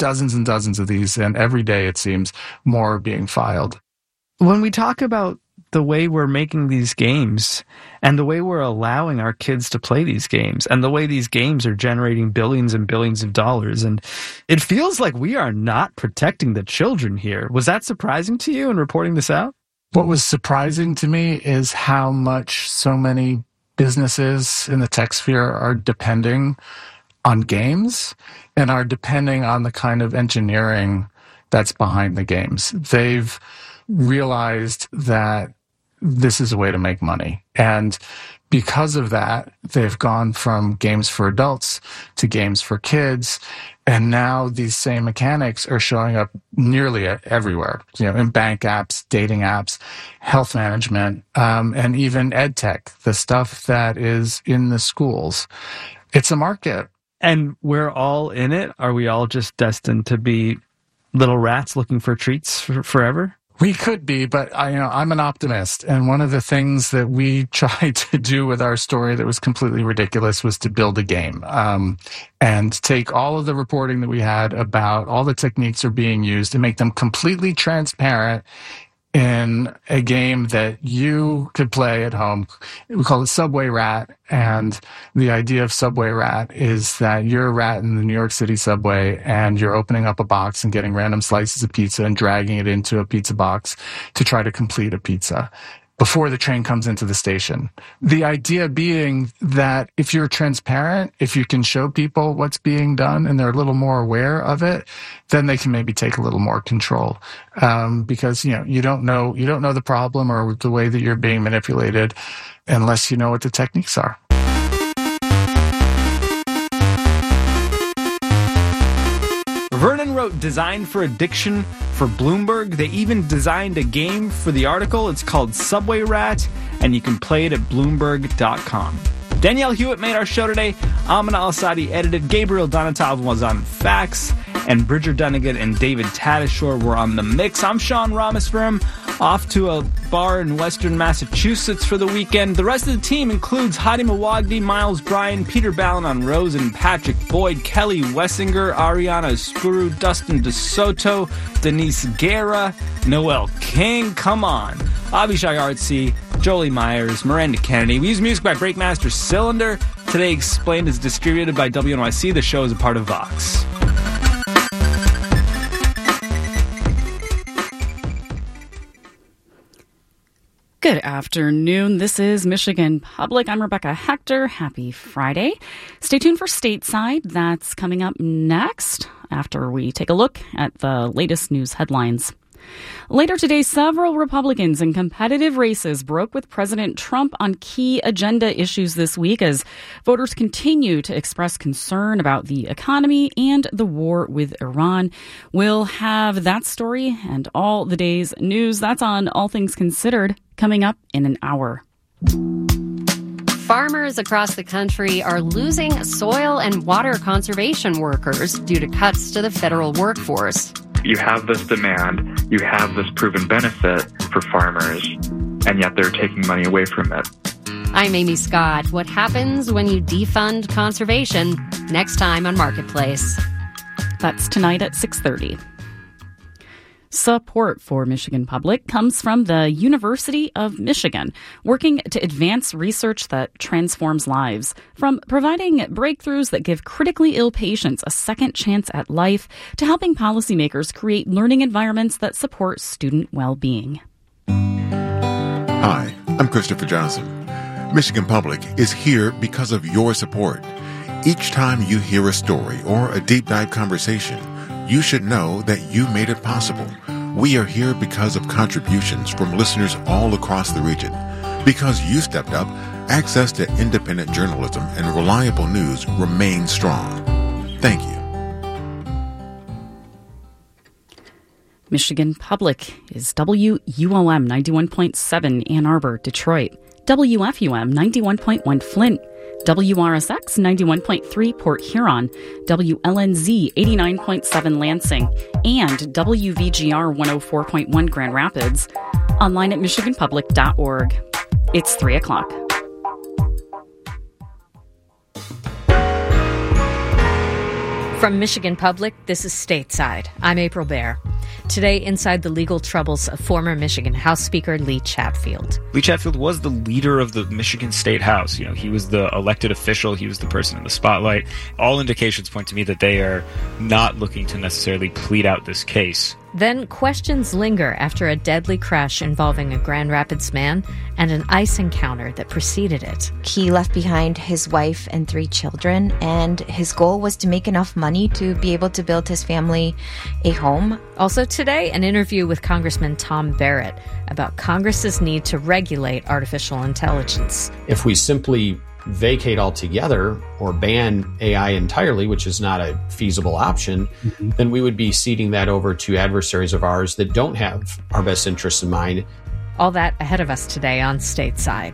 dozens and dozens of these, and every day it seems more are being filed. When we talk about the way we're making these games and the way we're allowing our kids to play these games and the way these games are generating billions and billions of dollars, and it feels like we are not protecting the children here. Was that surprising to you in reporting this out? What was surprising to me is how much so many businesses in the tech sphere are depending on games and are depending on the kind of engineering that's behind the games. They've realized that this is a way to make money. And because of that, they've gone from games for adults to games for kids. And now these same mechanics are showing up nearly everywhere, in bank apps, dating apps, health management, and even ed tech, the stuff that is in the schools. It's a market. And we're all in it? Are we all just destined to be little rats looking for treats forever? We could be, but I'm an optimist. And one of the things that we tried to do with our story that was completely ridiculous was to build a game and take all of the reporting that we had about all the techniques are being used and make them completely transparent in a game that you could play at home. We call it Subway Rat. And the idea of Subway Rat is that you're a rat in the New York City subway and you're opening up a box and getting random slices of pizza and dragging it into a pizza box to try to complete a pizza before the train comes into the station. The idea being that if you're transparent, if you can show people what's being done and they're a little more aware of it, then they can maybe take a little more control. Because, you don't know the problem or the way that you're being manipulated unless you know what the techniques are. Vernon wrote Design for Addiction for Bloomberg. They even designed a game for the article. It's called Subway Rat, and you can play it at Bloomberg.com. Danielle Hewitt made our show today. Amina Al-Sadi edited. Gabriel Donatov was on Facts, and Bridger Dunnigan and David Tadashore were on The Mix. I'm Sean Rameswaram, off to a bar in Western Massachusetts for the weekend. The rest of the team includes Hadi Mawagdi, Miles Bryan, Peter Ballin on Rosen, Patrick Boyd, Kelly Wessinger, Ariana Spuru, Dustin DeSoto, Denise Guerra, Noel King, come on, Avishai Artsy, Jolie Myers, Miranda Kennedy. We use music by Breakmaster Cylinder. Today Explained is distributed by WNYC. The show is a part of Vox. Good afternoon. This is Michigan Public. I'm Rebecca Hector. Happy Friday. Stay tuned for Stateside. That's coming up next after we take a look at the latest news headlines. Later today, several Republicans in competitive races broke with President Trump on key agenda issues this week as voters continue to express concern about the economy and the war with Iran. We'll have that story and all the day's news. That's on All Things Considered coming up in an hour. Farmers across the country are losing soil and water conservation workers due to cuts to the federal workforce. You have this demand, you have this proven benefit for farmers, and yet they're taking money away from it. I'm Amy Scott. What happens when you defund conservation? Next time on Marketplace. That's tonight at 6:30. Support for Michigan Public comes from the University of Michigan, working to advance research that transforms lives. From providing breakthroughs that give critically ill patients a second chance at life, to helping policymakers create learning environments that support student well-being. Hi, I'm Christopher Johnson. Michigan Public is here because of your support. Each time you hear a story or a deep dive conversation, you should know that you made it possible. We are here because of contributions from listeners all across the region. Because you stepped up, access to independent journalism and reliable news remains strong. Thank you. Michigan Public is WUOM 91.7 Ann Arbor, Detroit, WFUM 91.1 Flint, WRSX 91.3 Port Huron, WLNZ 89.7 Lansing, and WVGR 104.1 Grand Rapids. Online at michiganpublic.org. It's 3 o'clock. From Michigan Public, this is Stateside. I'm April Baer. Today, inside the legal troubles of former Michigan House Speaker Lee Chatfield. Lee Chatfield was the leader of the Michigan State House. You know, he was the elected official. He was the person in the spotlight. All indications point to me that they are not looking to necessarily plead out this case. Then questions linger after a deadly crash involving a Grand Rapids man and an ICE encounter that preceded it. He left behind his wife and 3 children, and his goal was to make enough money to be able to build his family a home. Also today, an interview with Congressman Tom Barrett about Congress's need to regulate artificial intelligence. If we simply vacate altogether or ban AI entirely, which is not a feasible option, then we would be ceding that over to adversaries of ours that don't have our best interests in mind. All that ahead of us today on Stateside.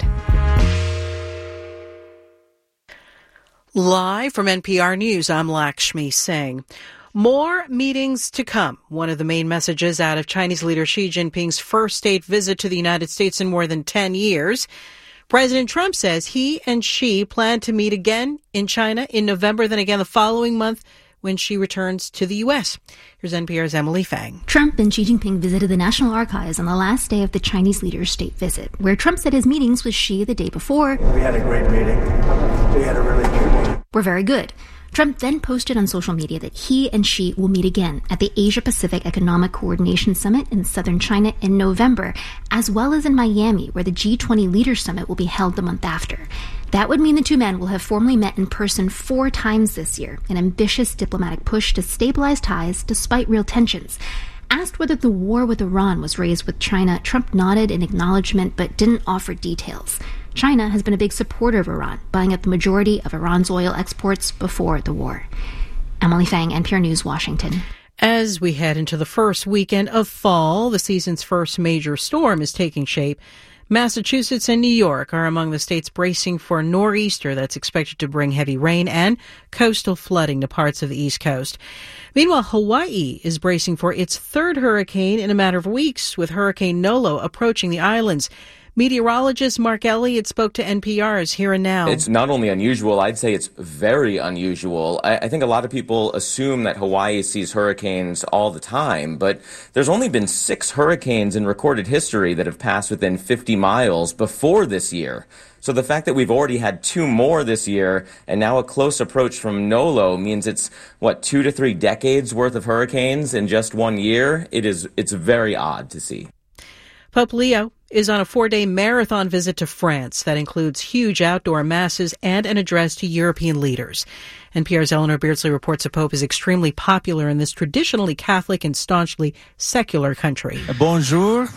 Live from NPR News, I'm Lakshmi Singh. More meetings to come. One of the main messages out of Chinese leader Xi Jinping's first state visit to the United States in more than 10 years. President Trump says he and Xi plan to meet again in China in November, then again the following month when Xi returns to the U.S. Here's NPR's Emily Fang. Trump and Xi Jinping visited the National Archives on the last day of the Chinese leader's state visit, where Trump said his meetings with Xi the day before We had a great meeting. We had a really good meeting. Were very good. Trump then posted on social media that he and Xi will meet again at the Asia-Pacific Economic Coordination Summit in southern China in November, as well as in Miami, where the G20 Leaders Summit will be held the month after. That would mean the two men will have formally met in person 4 times this year, an ambitious diplomatic push to stabilize ties despite real tensions. Asked whether the war with Iran was raised with China, Trump nodded in acknowledgement but didn't offer details. China has been a big supporter of Iran, buying up the majority of Iran's oil exports before the war. Emily Fang, NPR News, Washington. As we head into the first weekend of fall, the season's first major storm is taking shape. Massachusetts and New York are among the states bracing for a nor'easter that's expected to bring heavy rain and coastal flooding to parts of the East Coast. Meanwhile, Hawaii is bracing for its 3rd hurricane in a matter of weeks, with Hurricane Nolo approaching the islands. Meteorologist Mark Elliott spoke to NPR's Here and Now. It's not only unusual, I'd say it's very unusual. I think a lot of people assume that Hawaii sees hurricanes all the time, but there's only been 6 hurricanes in recorded history that have passed within 50 miles before this year. So the fact that we've already had 2 more this year and now a close approach from Nolo means it's, 2 to 3 decades worth of hurricanes in just 1 year? It's very odd to see. Pope Leo is on a 4-day marathon visit to France that includes huge outdoor masses and an address to European leaders. NPR's Eleanor Beardsley reports the Pope is extremely popular in this traditionally Catholic and staunchly secular country. Bonjour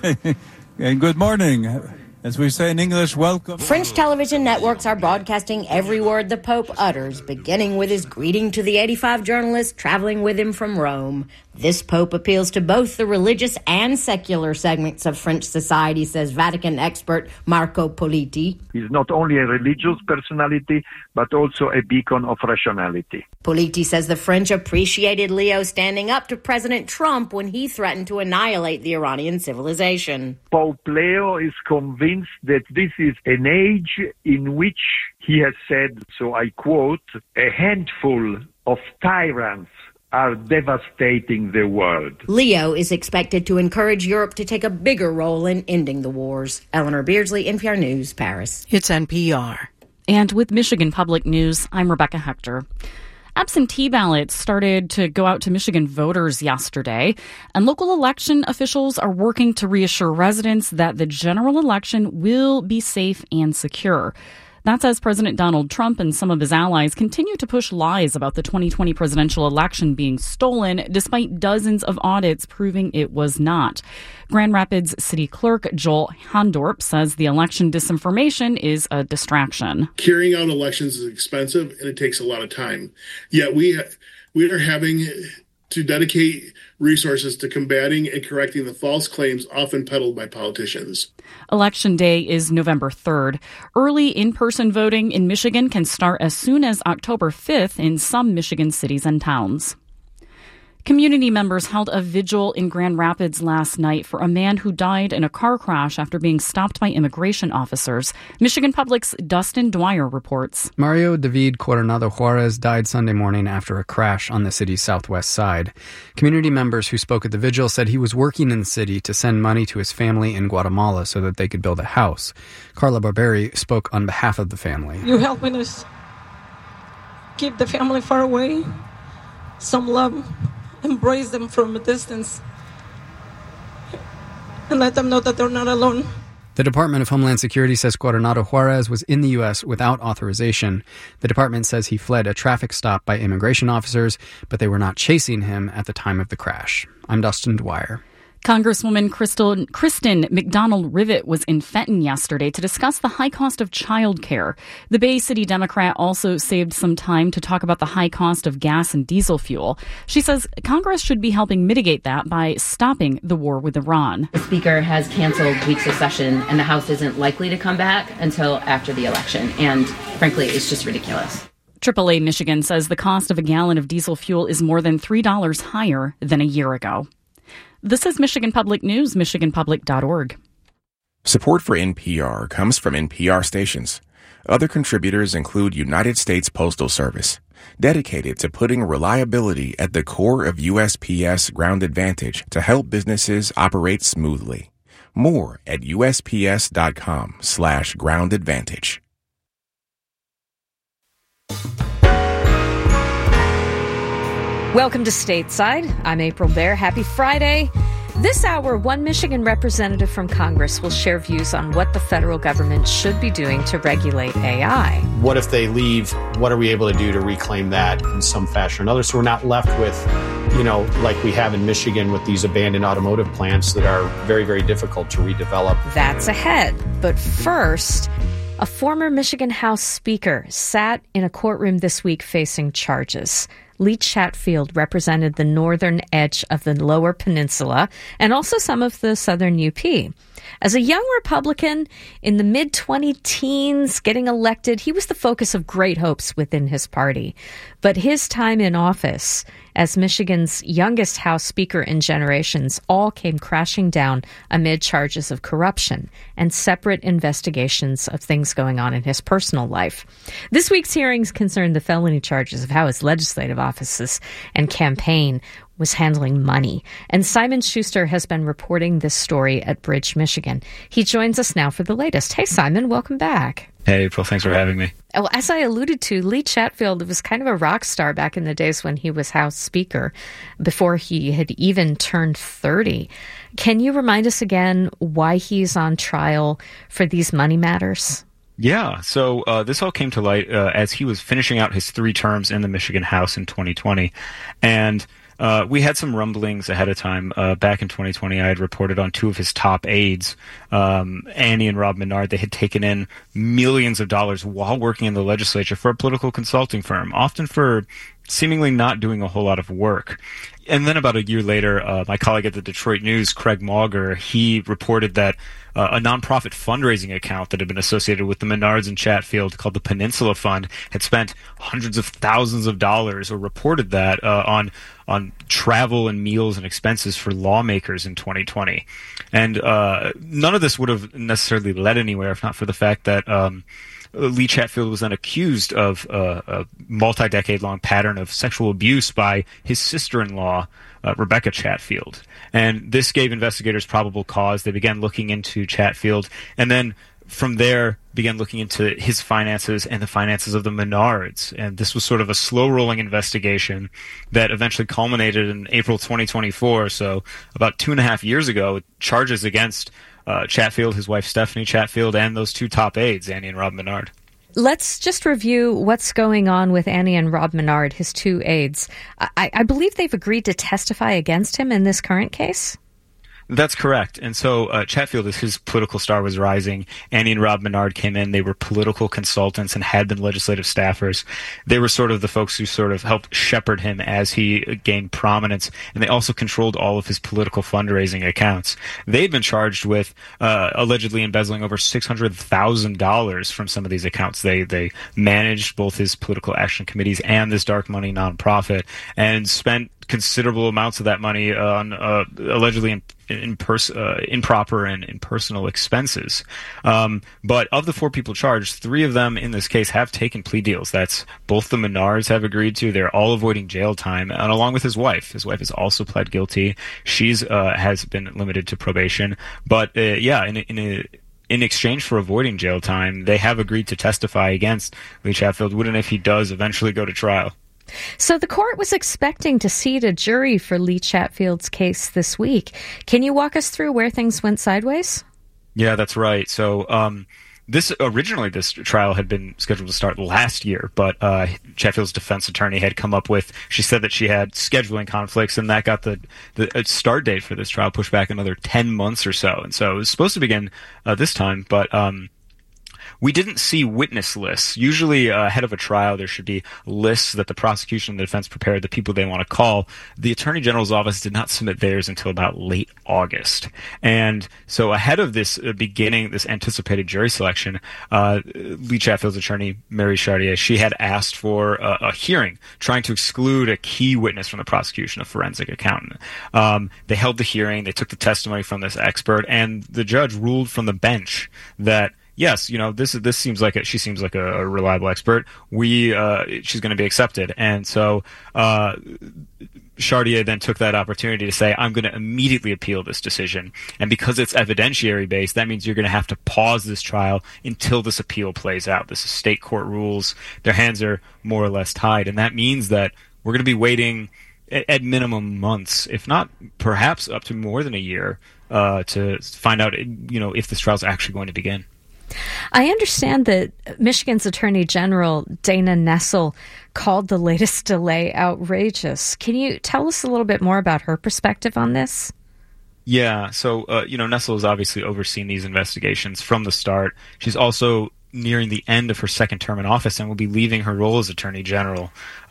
and good morning. As we say in English, welcome. French television networks are broadcasting every word the Pope utters, beginning with his greeting to the 85 journalists traveling with him from Rome. This Pope appeals to both the religious and secular segments of French society, says Vatican expert Marco Politi. He's not only a religious personality, but also a beacon of rationality. Politi says the French appreciated Leo standing up to President Trump when he threatened to annihilate the Iranian civilization. Pope Leo is convinced that this is an age in which, he has said, so I quote, a handful of tyrants are devastating the world. Leo is expected to encourage Europe to take a bigger role in ending the wars. Eleanor Beardsley, NPR News, Paris. It's NPR. And with Michigan Public News, I'm Rebecca Hector. Absentee ballots started to go out to Michigan voters yesterday, and local election officials are working to reassure residents that the general election will be safe and secure. That's as President Donald Trump and some of his allies continue to push lies about the 2020 presidential election being stolen, despite dozens of audits proving it was not. Grand Rapids City Clerk Joel Handorp says the election disinformation is a distraction. Carrying out elections is expensive and it takes a lot of time. Yet we are having to dedicate resources to combating and correcting the false claims often peddled by politicians. Election Day is November 3rd. Early in-person voting in Michigan can start as soon as October 5th in some Michigan cities and towns. Community members held a vigil in Grand Rapids last night for a man who died in a car crash after being stopped by immigration officers. Michigan Public's Dustin Dwyer reports. Mario David Coronado Juarez died Sunday morning after a crash on the city's southwest side. Community members who spoke at the vigil said he was working in the city to send money to his family in Guatemala so that they could build a house. Carla Barberi spoke on behalf of the family. You helping us keep the family far away, some love. Embrace them from a distance and let them know that they're not alone. The Department of Homeland Security says Coronado Juarez was in the U.S. without authorization. The department says he fled a traffic stop by immigration officers, but they were not chasing him at the time of the crash. I'm Dustin Dwyer. Congresswoman Kristen McDonald-Rivet was in Fenton yesterday to discuss the high cost of childcare. The Bay City Democrat also saved some time to talk about the high cost of gas and diesel fuel. She says Congress should be helping mitigate that by stopping the war with Iran. The Speaker has canceled weeks of session, and the House isn't likely to come back until after the election. And frankly, it's just ridiculous. AAA Michigan says the cost of a gallon of diesel fuel is more than $3 higher than a year ago. This is Michigan Public News, michiganpublic.org. Support for NPR comes from NPR stations. Other contributors include United States Postal Service, dedicated to putting reliability at the core of USPS Ground Advantage to help businesses operate smoothly. More at USPS.com/Ground Advantage. Welcome to Stateside. I'm April Baer. Happy Friday. This hour, one Michigan representative from Congress will share views on what the federal government should be doing to regulate AI. What if they leave? What are we able to do to reclaim that in some fashion or another? So we're not left with, like we have in Michigan with these abandoned automotive plants that are very, very difficult to redevelop. That's ahead. But first, a former Michigan House Speaker sat in a courtroom this week facing charges. Lee Chatfield represented the northern edge of the Lower Peninsula and also some of the southern UP. As a young Republican in the mid-20-teens getting elected, he was the focus of great hopes within his party. But his time in office as Michigan's youngest House Speaker in generations all came crashing down amid charges of corruption and separate investigations of things going on in his personal life. This week's hearings concerned the felony charges of how his legislative offices and campaign was handling money. And Simon Schuster has been reporting this story at Bridge, Michigan. He joins us now for the latest. Hey, Simon, welcome back. Hey, April, thanks for having me. Well, as I alluded to, Lee Chatfield was kind of a rock star back in the days when he was House Speaker, before he had even turned 30. Can you remind us again why he's on trial for these money matters? Yeah, so this all came to light as he was finishing out his 3 terms in the Michigan House in 2020. And we had some rumblings ahead of time. Back in 2020, I had reported on 2 of his top aides, Annie and Rob Menard. They had taken in millions of dollars while working in the legislature for a political consulting firm, often for seemingly not doing a whole lot of work. And then about a year later, my colleague at the Detroit News, Craig Mauger, he reported that a nonprofit fundraising account that had been associated with the Menards and Chatfield called the Peninsula Fund had spent hundreds of thousands of dollars, or reported that, on travel and meals and expenses for lawmakers in 2020. And none of this would have necessarily led anywhere if not for the fact that Lee Chatfield was then accused of a multi-decade-long pattern of sexual abuse by his sister-in-law, Rebecca Chatfield. And this gave investigators probable cause. They began looking into Chatfield, and then from there began looking into his finances and the finances of the Menards. And this was sort of a slow-rolling investigation that eventually culminated in April 2024, so about 2.5 years ago, with charges against Chatfield, his wife Stephanie Chatfield, and those 2 top aides, Annie and Rob Menard. Let's just review what's going on with Annie and Rob Menard, his 2 aides. I believe they've agreed to testify against him in this current case? That's correct. And so Chatfield, as his political star was rising, Annie and Rob Menard came in. They were political consultants and had been legislative staffers. They were sort of the folks who sort of helped shepherd him as he gained prominence, and they also controlled all of his political fundraising accounts. They'd been charged with allegedly embezzling over $600,000 from some of these accounts. They managed both his political action committees and this dark money nonprofit and spent considerable amounts of that money on allegedly improper and impersonal expenses. But of the 4 people charged, 3 of them in this case have taken plea deals. That's both the Menards have agreed to. They're all avoiding jail time, and along with his wife. His wife has also pled guilty. She's has been limited to probation. But in exchange for avoiding jail time, they have agreed to testify against Lee Chatfield, wouldn't if he does eventually go to trial. So the court was expecting to seat a jury for Lee Chatfield's case this week. Can you walk us through where things went sideways? Yeah, that's right. So this trial had been scheduled to start last year, but Chatfield's defense attorney had come up with, she said that she had scheduling conflicts, and that got the start date for this trial pushed back another 10 months or so. And so it was supposed to begin this time, but we didn't see witness lists. Usually ahead of a trial, there should be lists that the prosecution and the defense prepared, the people they want to call. The Attorney General's office did not submit theirs until about late August. And so ahead of this this anticipated jury selection, Lee Chatfield's attorney, Mary Chartier, she had asked for a hearing trying to exclude a key witness from the prosecution, a forensic accountant. They held the hearing, they took the testimony from this expert, and the judge ruled from the bench that yes, this seems like she seems like a reliable expert. She's going to be accepted. And so Chartier then took that opportunity to say, I'm going to immediately appeal this decision. And because it's evidentiary based, that means you're going to have to pause this trial until this appeal plays out. This is state court rules. Their hands are more or less tied. And that means that we're going to be waiting at minimum months, if not perhaps up to more than a year, to find out, if this trial is actually going to begin. I understand that Michigan's Attorney General Dana Nessel called the latest delay outrageous. Can you tell us a little bit more about her perspective on this? Yeah, so, Nessel has obviously overseen these investigations from the start. She's also nearing the end of her second term in office and will be leaving her role as Attorney General.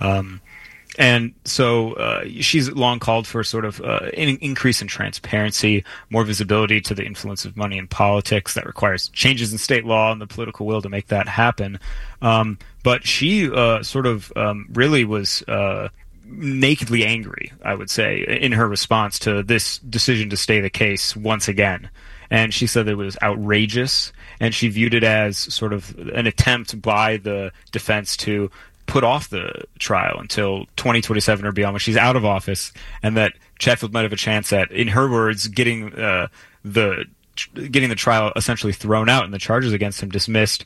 And so she's long called for sort of an increase in transparency, more visibility to the influence of money in politics that requires changes in state law and the political will to make that happen. But she really was nakedly angry, I would say, in her response to this decision to stay the case once again. And she said that it was outrageous, and she viewed it as sort of an attempt by the defense to put off the trial until 2027 or beyond, when she's out of office, and that Chatfield might have a chance at, in her words, getting the trial essentially thrown out and the charges against him dismissed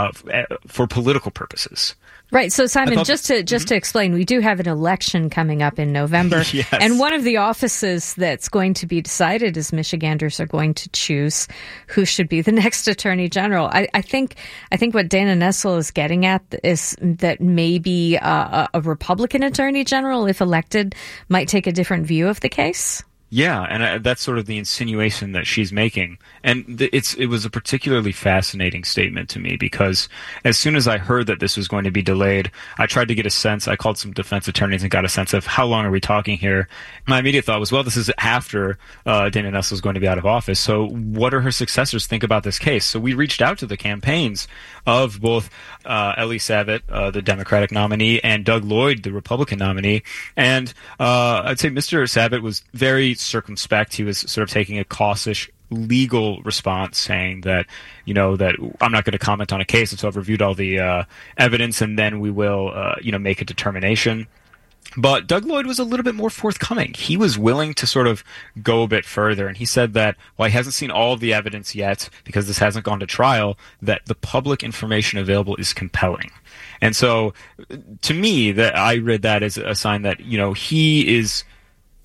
for political purposes. Right. So, Simon, just to explain, we do have an election coming up in November. Yes. And one of the offices that's going to be decided is Michiganders are going to choose who should be the next Attorney General. I think what Dana Nessel is getting at is that maybe a Republican Attorney General, if elected, might take a different view of the case. Yeah, and that's sort of the insinuation that she's making. And it was a particularly fascinating statement to me, because as soon as I heard that this was going to be delayed, I tried to get a sense. I called some defense attorneys and got a sense of how long are we talking here. My immediate thought was, well, this is after Dana Nessel is going to be out of office. So what are her successors think about this case? So we reached out to the campaigns of both Ellie Savitt, the Democratic nominee, and Doug Lloyd, the Republican nominee. And I'd say Mr. Savitt was very circumspect. He was sort of taking a cautious legal response, saying that, that I'm not going to comment on a case until I've reviewed all the evidence, and then we will, make a determination. But Doug Lloyd was a little bit more forthcoming. He was willing to sort of go a bit further, and he said that while he hasn't seen all of the evidence yet, because this hasn't gone to trial, that the public information available is compelling. And so, to me, that I read that as a sign that, he is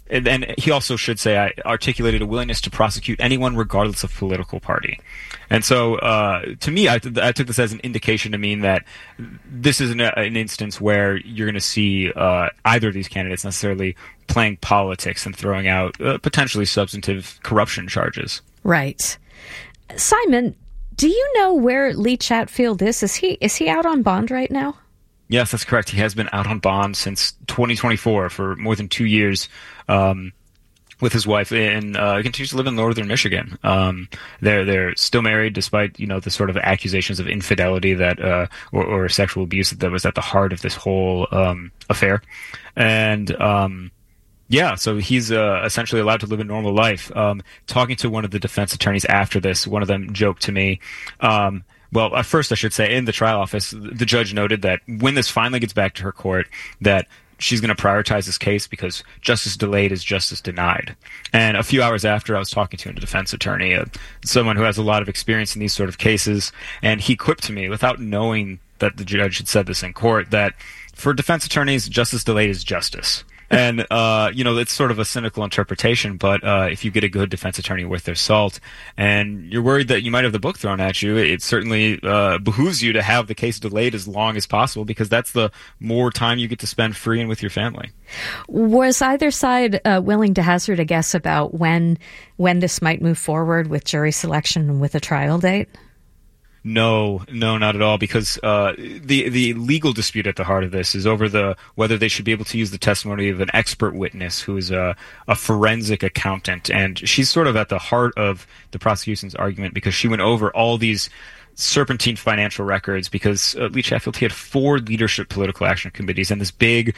and he also should say, I articulated a willingness to prosecute anyone regardless of political party. And so, to me, I took this as an indication to mean that this is an instance where you're going to see either of these candidates necessarily playing politics and throwing out potentially substantive corruption charges. Right. Simon, do you know where Lee Chatfield is? Is he out on bond right now? Yes, that's correct. He has been out on bond since 2024 for more than 2 years. With his wife, and continues to live in northern Michigan. They're still married, despite the sort of accusations of infidelity that or sexual abuse that was at the heart of this whole affair. And so he's essentially allowed to live a normal life. Talking to one of the defense attorneys after this, one of them joked to me. Well, at first, I should say, in the trial office, the judge noted that when this finally gets back to her court, that she's going to prioritize this case because justice delayed is justice denied. And a few hours after, I was talking to a defense attorney, someone who has a lot of experience in these sort of cases, and he quipped to me, without knowing that the judge had said this in court, that for defense attorneys, justice delayed is justice. And, it's sort of a cynical interpretation, but if you get a good defense attorney worth their salt and you're worried that you might have the book thrown at you, it certainly behooves you to have the case delayed as long as possible, because that's the more time you get to spend free and with your family. Was either side willing to hazard a guess about when this might move forward with jury selection and with a trial date? No, not at all, because the legal dispute at the heart of this is over whether they should be able to use the testimony of an expert witness who is a forensic accountant, and she's sort of at the heart of the prosecution's argument because she went over all these serpentine financial records, because Lee Chatfield, he had 4 leadership political action committees and this big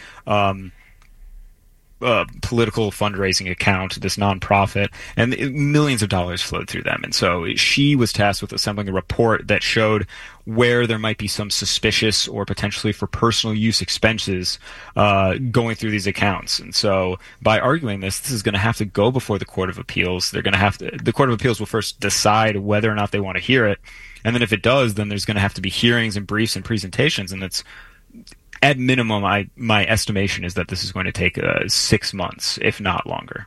political fundraising account, this nonprofit, and millions of dollars flowed through them. And so she was tasked with assembling a report that showed where there might be some suspicious or potentially for personal use expenses going through these accounts. And so by arguing this is going to have to go before the Court of Appeals. The Court of Appeals will first decide whether or not they want to hear it. And then if it does, then there's going to have to be hearings and briefs and presentations. And it's, at minimum, my estimation is that this is going to take 6 months, if not longer.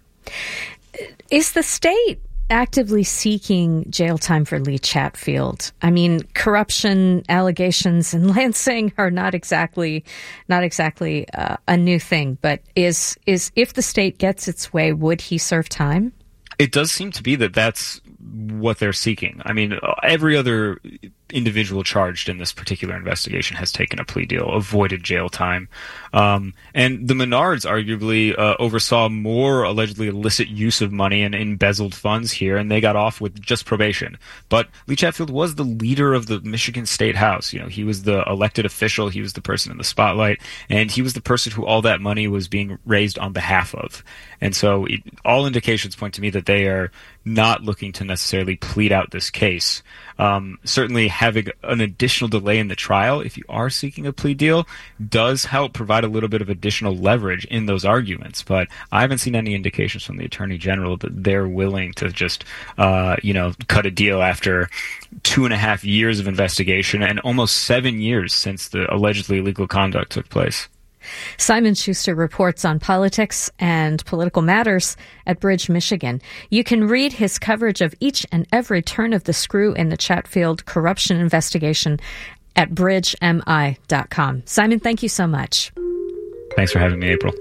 Is the state actively seeking jail time for Lee Chatfield? I mean, corruption allegations in Lansing are not exactly a new thing. But is if the state gets its way, would he serve time? It does seem to be that's what they're seeking. I mean, every other individual charged in this particular investigation has taken a plea deal, avoided jail time. And the Menards arguably oversaw more allegedly illicit use of money and embezzled funds here, and they got off with just probation. But Lee Chatfield was the leader of the Michigan State House. He was the elected official, he was the person in the spotlight, and he was the person who all that money was being raised on behalf of. And so all indications point to me that they are not looking to necessarily plead out this case. Certainly having an additional delay in the trial, if you are seeking a plea deal, does help provide a little bit of additional leverage in those arguments. But I haven't seen any indications from the Attorney General that they're willing to just, cut a deal after 2.5 years of investigation and almost 7 years since the allegedly illegal conduct took place. Simon Schuster reports on politics and political matters at Bridge, Michigan. You can read his coverage of each and every turn of the screw in the Chatfield corruption investigation at bridgemi.com. Simon, thank you so much. Thanks for having me, April.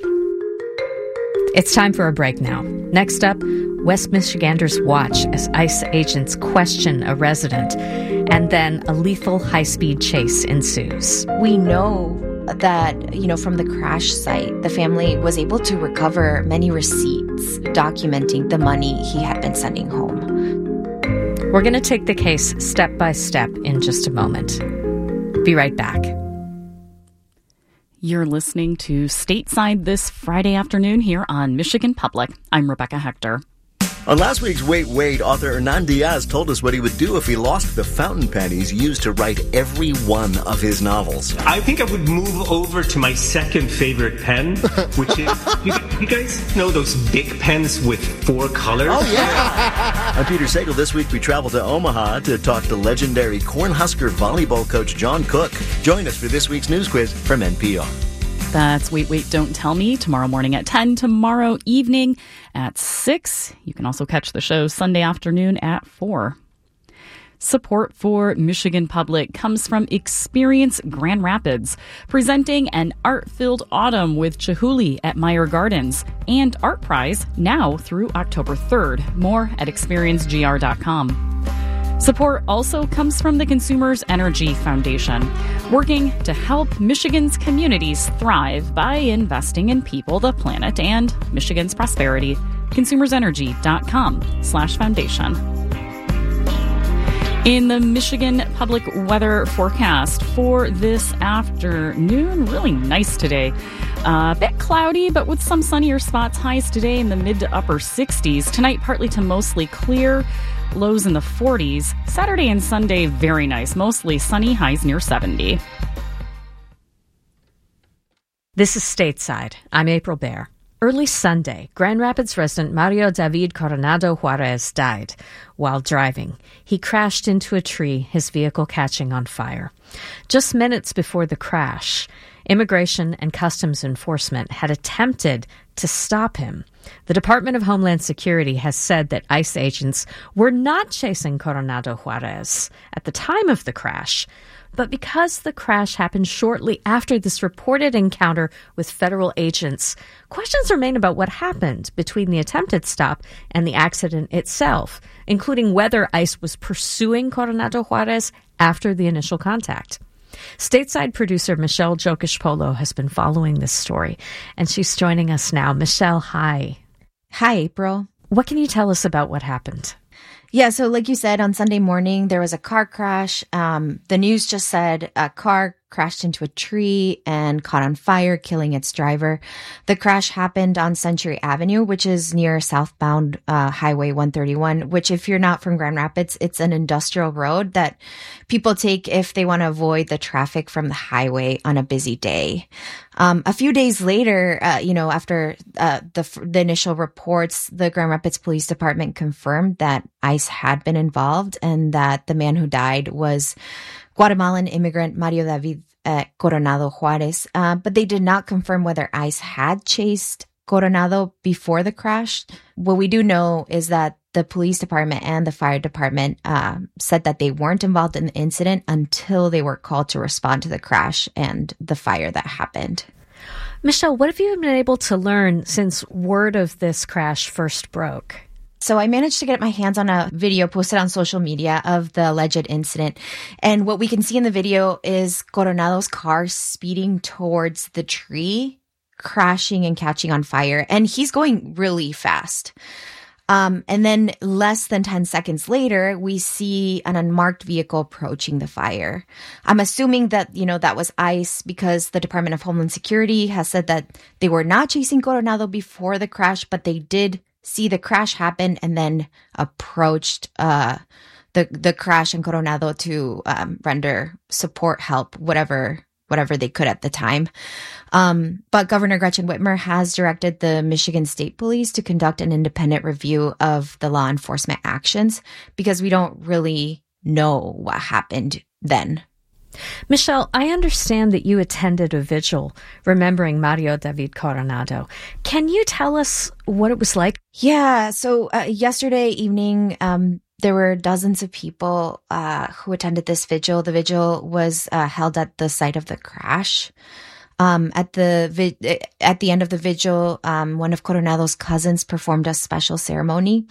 It's time for a break now. Next up, West Michiganders watch as ICE agents question a resident, and then a lethal high-speed chase ensues. We know that, from the crash site, the family was able to recover many receipts documenting the money he had been sending home. We're going to take the case step by step in just a moment. Be right back. You're listening to Stateside this Friday afternoon here on Michigan Public. I'm Rebecca Hector. On last week's Wait, Wait, author Hernan Diaz told us what he would do if he lost the fountain pen he's used to write every one of his novels. I think I would move over to my second favorite pen, which is, you guys know those big pens with 4 colors? Oh, yeah! I'm Peter Sagal. This week we travel to Omaha to talk to legendary Cornhusker volleyball coach John Cook. Join us for this week's news quiz from NPR. That's Wait, Wait, Don't Tell Me, tomorrow morning at 10, tomorrow evening at 6. You can also catch the show Sunday afternoon at 4. Support for Michigan Public comes from Experience Grand Rapids, presenting an art-filled autumn with Chihuly at Meyer Gardens and Art Prize now through October 3rd. More at experiencegr.com. Support also comes from the Consumers Energy Foundation, working to help Michigan's communities thrive by investing in people, the planet, and Michigan's prosperity. consumersenergy.com/foundation. In the Michigan Public Weather Forecast for this afternoon, really nice today. A bit cloudy, but with some sunnier spots. Highs today in the mid to upper 60s. Tonight, partly to mostly clear. Lows in the 40s. Saturday and Sunday, very nice. Mostly sunny, highs near 70. This is Stateside. I'm April Baer. Early Sunday, Grand Rapids resident Mario David Coronado Juarez died while driving. He crashed into a tree, his vehicle catching on fire. Just minutes before the crash, Immigration and Customs Enforcement had attempted to stop him. The Department of Homeland Security has said that ICE agents were not chasing Coronado Juarez at the time of the crash, but because the crash happened shortly after this reported encounter with federal agents, questions remain about what happened between the attempted stop and the accident itself, including whether ICE was pursuing Coronado Juarez after the initial contact. Stateside producer Michelle Jokish-Polo has been following this story, and she's joining us now. Michelle, hi. Hi, April. What can you tell us about what happened? Yeah, so like you said, on Sunday morning, there was a car crash. The news just said a car crashed into a tree and caught on fire, killing its driver. The crash happened on Century Avenue, which is near southbound Highway 131, which if you're not from Grand Rapids, it's an industrial road that people take if they want to avoid the traffic from the highway on a busy day. A few days later, after the initial reports, the Grand Rapids Police Department confirmed that ICE had been involved and that the man who died was Guatemalan immigrant Mario David Coronado Juarez, but they did not confirm whether ICE had chased Coronado before the crash. What we do know is that the police department and the fire department said that they weren't involved in the incident until they were called to respond to the crash and the fire that happened. Michelle, what have you been able to learn since word of this crash first broke? So I managed to get my hands on a video posted on social media of the alleged incident. And what we can see in the video is Coronado's car speeding towards the tree, crashing and catching on fire. And he's going really fast. And then less than 10 seconds later, we see an unmarked vehicle approaching the fire. I'm assuming that, that was ICE because the Department of Homeland Security has said that they were not chasing Coronado before the crash, but they did see the crash happen and then approached the crash and Coronado to render support help, whatever they could at the time. But Governor Gretchen Whitmer has directed the Michigan State Police to conduct an independent review of the law enforcement actions because we don't really know what happened then. Michelle, I understand that you attended a vigil remembering Mario David Coronado. Can you tell us what it was like? Yeah, so yesterday evening, there were dozens of people who attended this vigil. The vigil was held at the site of the crash. At the end of the vigil, one of Coronado's cousins performed a special ceremony.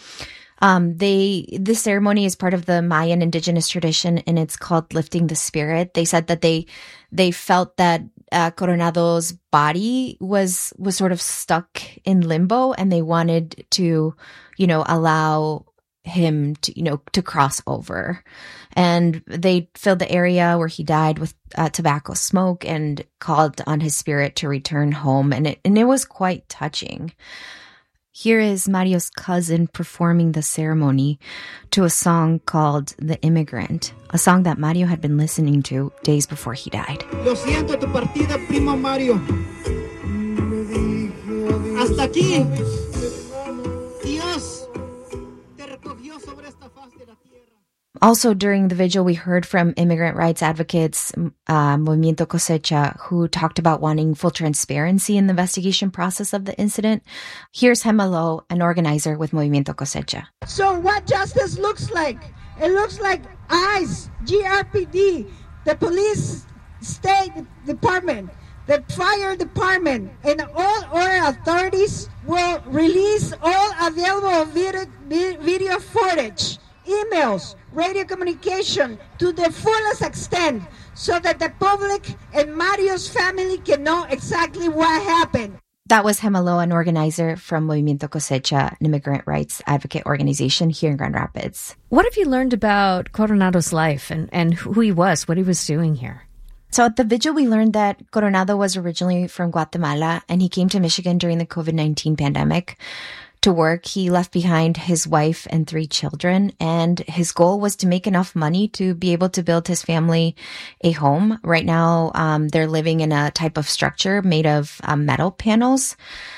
This ceremony is part of the Mayan indigenous tradition, and it's called lifting the spirit. They said that they felt that Coronado's body was sort of stuck in limbo, and they wanted to, allow him to cross over. And they filled the area where he died with tobacco smoke and called on his spirit to return home. And it was quite touching. Here is Mario's cousin performing the ceremony to a song called The Immigrant, a song that Mario had been listening to days before he died. Lo siento tu partida, primo Mario. Hasta aquí. Dios te recogió sobre esta faz de la tierra. Also, during the vigil, we heard from immigrant rights advocates, Movimiento Cosecha, who talked about wanting full transparency in the investigation process of the incident. Here's Gemma Lo, an organizer with Movimiento Cosecha. So what justice looks like? It looks like ICE, GRPD, the police state department, the fire department, and all our authorities will release all available video footage, emails, radio communication to the fullest extent so that the public and Mario's family can know exactly what happened. That was Gemma Lo, an organizer from Movimiento Cosecha, an immigrant rights advocate organization here in Grand Rapids. What have you learned about Coronado's life and who he was, what he was doing here? So at the vigil, we learned that Coronado was originally from Guatemala, and he came to Michigan during the COVID-19 pandemic to work. He left behind his wife and 3 children, and his goal was to make enough money to be able to build his family a home. Right now, they're living in a type of structure made of metal panels.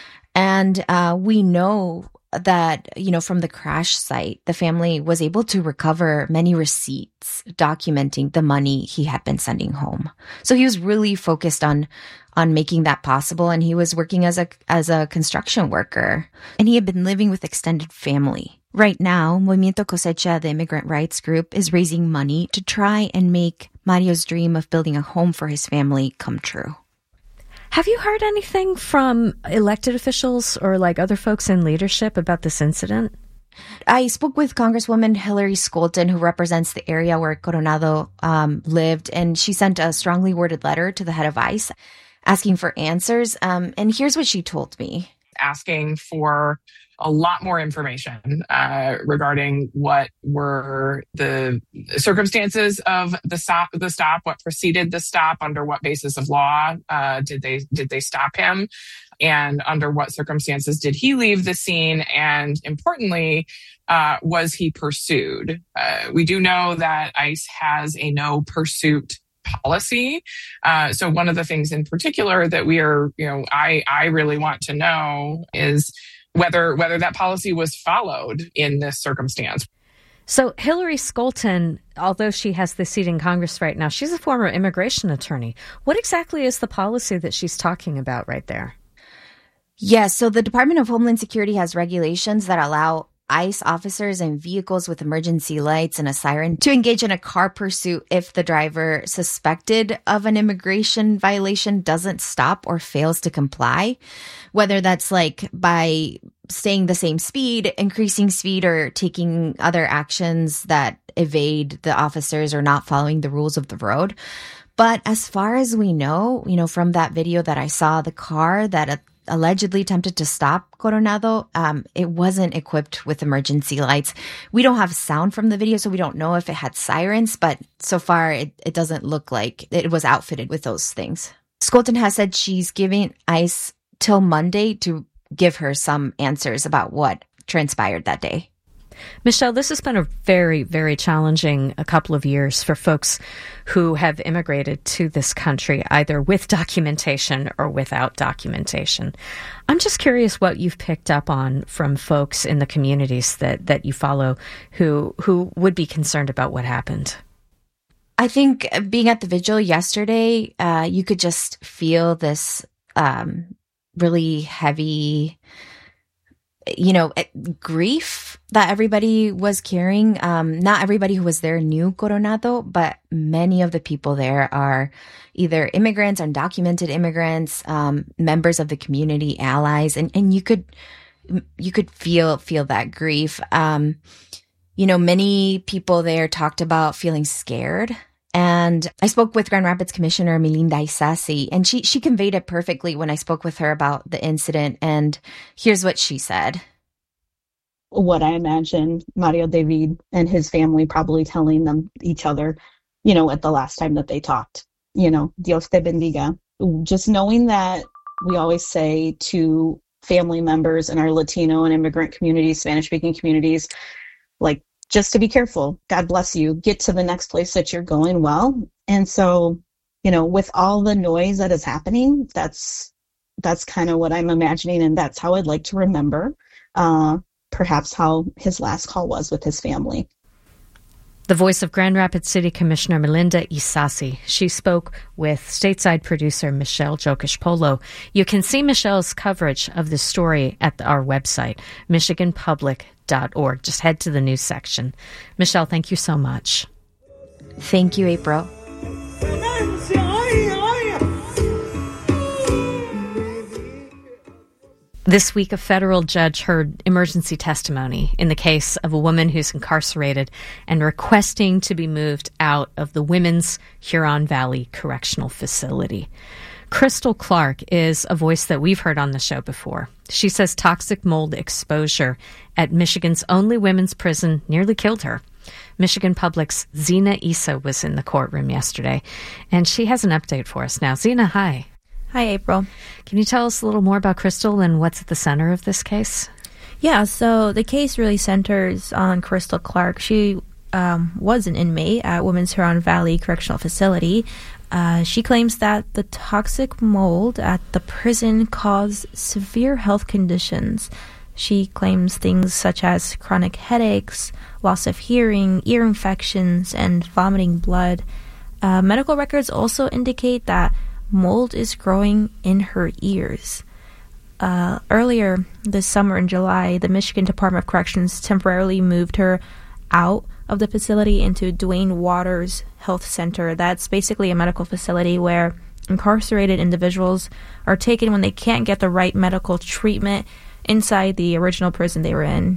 And we know that, from the crash site, the family was able to recover many receipts documenting the money he had been sending home. So he was really focused on making that possible, and he was working as a construction worker, and he had been living with extended family. Right now, Movimiento Cosecha, the immigrant rights group, is raising money to try and make Mario's dream of building a home for his family come true. Have you heard anything from elected officials or other folks in leadership about this incident? I spoke with Congresswoman Hillary Skolton, who represents the area where Coronado lived, and she sent a strongly worded letter to the head of ICE asking for answers. And here's what she told me. Asking for a lot more information regarding what were the circumstances of the stop, what preceded the stop, under what basis of law did they stop him, and under what circumstances did he leave the scene, and importantly, was he pursued? We do know that ICE has a no pursuit policy. So one of the things in particular that we are, I really want to know is whether that policy was followed in this circumstance. So Hillary Skolton, although she has the seat in Congress right now, she's a former immigration attorney. What exactly is the policy that she's talking about right there? Yes, so the Department of Homeland Security has regulations that allow ICE officers and vehicles with emergency lights and a siren to engage in a car pursuit if the driver suspected of an immigration violation doesn't stop or fails to comply, whether that's by staying the same speed, increasing speed, or taking other actions that evade the officers or not following the rules of the road. But as far as we know, from that video that I saw, the car that allegedly attempted to stop Coronado, it wasn't equipped with emergency lights. We don't have sound from the video, so we don't know if it had sirens, but so far it doesn't look like it was outfitted with those things. Skolton has said she's giving ICE till Monday to give her some answers about what transpired that day. Michelle, this has been a very, very challenging couple of years for folks who have immigrated to this country, either with documentation or without documentation. I'm just curious what you've picked up on from folks in the communities that you follow who would be concerned about what happened. I think being at the vigil yesterday, you could just feel this really heavy grief that everybody was carrying. Not everybody who was there knew Coronado, but many of the people there are either immigrants, undocumented immigrants, members of the community, allies, and you could feel that grief. Many people there talked about feeling scared. And I spoke with Grand Rapids Commissioner Melinda Isasi, and she conveyed it perfectly when I spoke with her about the incident. And here's what she said. What I imagine Mario David and his family probably telling each other, at the last time that they talked, Dios te bendiga. Just knowing that we always say to family members in our Latino and immigrant communities, Spanish-speaking communities, just to be careful. God bless you. Get to the next place that you're going well. And so, with all the noise that is happening, that's kind of what I'm imagining. And that's how I'd like to remember perhaps how his last call was with his family. The voice of Grand Rapids City Commissioner Melinda Isasi. She spoke with stateside producer Michelle Jokish-Polo. You can see Michelle's coverage of this story at our website, michiganpublic.org. Just head to the news section. Michelle, thank you so much. Thank you, April. This week, a federal judge heard emergency testimony in the case of a woman who's incarcerated and requesting to be moved out of the Women's Huron Valley Correctional Facility. Crystal Clark is a voice that we've heard on the show before. She says toxic mold exposure at Michigan's only women's prison nearly killed her. Michigan Public's Zena Issa was in the courtroom yesterday, and she has an update for us now. Zena, hi. Hi, April. Can you tell us a little more about Crystal and what's at the center of this case? Yeah, so the case really centers on Crystal Clark. She was an inmate at Women's Huron Valley Correctional Facility. She claims that the toxic mold at the prison caused severe health conditions. She claims things such as chronic headaches, loss of hearing, ear infections, and vomiting blood. Medical records also indicate that mold is growing in her ears. Earlier this summer in July, the Michigan Department of Corrections temporarily moved her out of the facility into Duane Waters Health Center. That's basically a medical facility where incarcerated individuals are taken when they can't get the right medical treatment inside the original prison they were in.